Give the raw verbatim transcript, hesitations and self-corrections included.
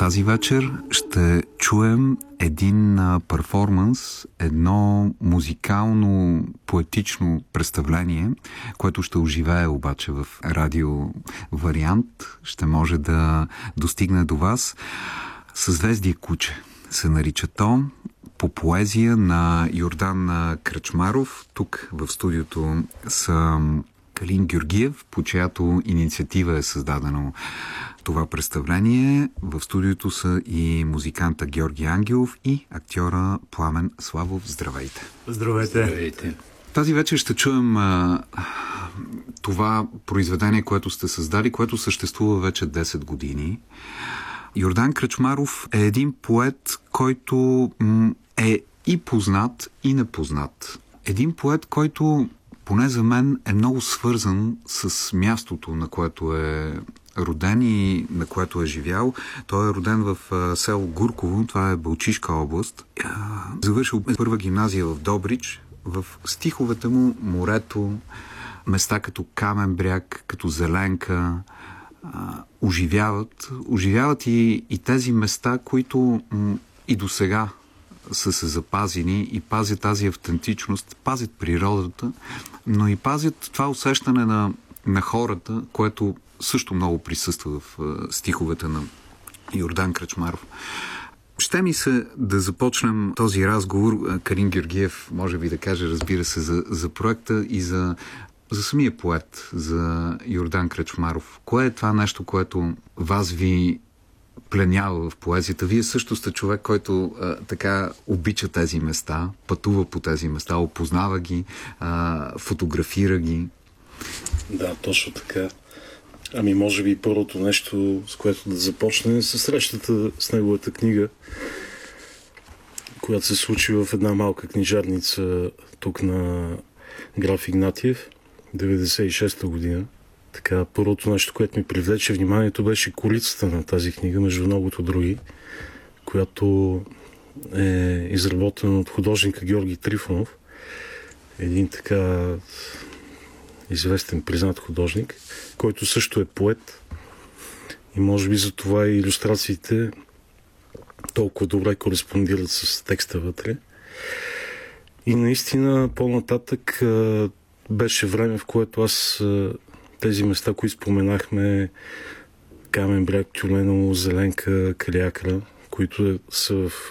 Тази вечер ще чуем един перформанс, едно музикално, поетично представление, което ще оживее обаче в радио вариант. Ще може да достигне до вас. Съзвездие куче се нарича то, по поезия на Йордан Кръчмаров. Тук в студиото са Калин Георгиев, по чиято инициатива е създадено това представление. В студиото са и музиканта Георги Ангелов и актьора Пламен Славов. Здравейте! Здравейте! Здравейте. Тази вечер ще чуем а, това произведение, което сте създали, което съществува вече десет години. Йордан Кръчмаров е един поет, който м, е и познат, и непознат. Един поет, който поне за мен е много свързан с мястото, на което е роден и на което е живял. Той е роден в село Гурково, това е Балчишка област. Завършил първа гимназия в Добрич. В стиховете му морето, места като Камен бряг, като Зеленка, оживяват. Оживяват и, и тези места, които м, и до сега са се запазени и пазят тази автентичност, пазят природата, но и пазят това усещане на, на хората, което също много присъства в uh, стиховете на Йордан Кръчмаров. Ще ми се да започнем този разговор. Калин Георгиев може би да каже, разбира се, за, за проекта и за, за самия поет, за Йордан Кръчмаров. Кое е това нещо, което вас ви пленява в поезията? Вие също сте човек, който а, така обича тези места, пътува по тези места, опознава ги, а, фотографира ги. Да, точно така. Ами може би първото нещо, с което да започне, е със срещата с неговата книга, която се случи в една малка книжарница тук на граф Игнатиев, деветдесет и шеста година. Така, първото нещо, което ми привлече вниманието, беше корицата на тази книга, между многото други, която е изработена от художника Георги Трифонов, един така известен, признат художник, който също е поет и може би за това и илюстрациите толкова добре кореспондират с текста вътре. И наистина по-нататък беше време, в което аз тези места, които споменахме, Камен бряг, Тюленово, Зеленка, Калиакра, които са в